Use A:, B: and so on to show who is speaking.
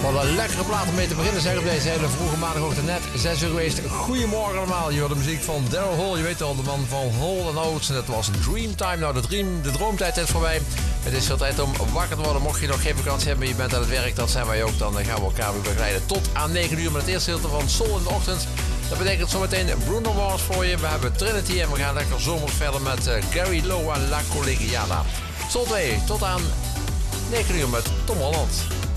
A: Wat een lekkere plaat om mee te beginnen, zeg op deze hele vroege maandagochtend net 6 uur geweest. Goedemorgen allemaal, je hoort de muziek van Daryl Hall, je weet al, de man van Hall & Oates. En dat was Dreamtime. Nou, de droomtijd is voorbij. Het is veel tijd om wakker te worden. Mocht je nog geen vakantie hebben, je bent aan het werk, dat zijn wij ook. Dan gaan we elkaar weer begeleiden tot aan 9 uur met het eerste gedeelte van Soul in de ochtend. Dat betekent zometeen Bruno Mars voor je. We hebben Trinity en we gaan lekker zomers verder met Gary Lowe en La Collegiala. Soul 2, tot aan 9 uur met Tom Holland.